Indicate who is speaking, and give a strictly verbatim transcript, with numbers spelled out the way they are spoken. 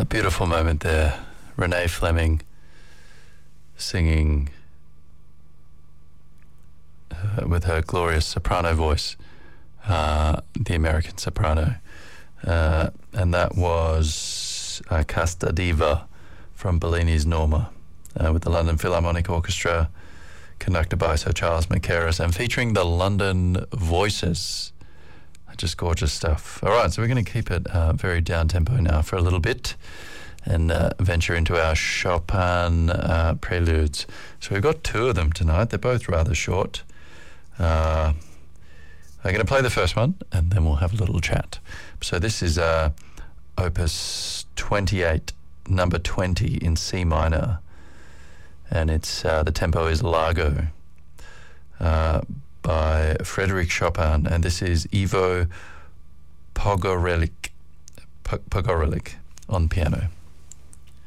Speaker 1: A beautiful moment there. Renee Fleming singing uh, with her glorious soprano voice, uh, the American soprano. Uh, and that was uh, Casta Diva from Bellini's Norma uh, with the London Philharmonic Orchestra, conducted by Sir Charles Mackerras and featuring the London Voices. Just gorgeous stuff. All right, so we're going to keep it uh, very down-tempo now for a little bit and uh, venture into our Chopin uh, preludes. So we've got two of them tonight. They're both rather short. Uh, I'm going to play the first one and then we'll have a little chat. So this is uh, Opus twenty-eight, number twenty in C minor, and it's uh, the tempo is Largo. Uh, by Frédéric Chopin, and this is Ivo Pogorelic, Pogorelic on piano.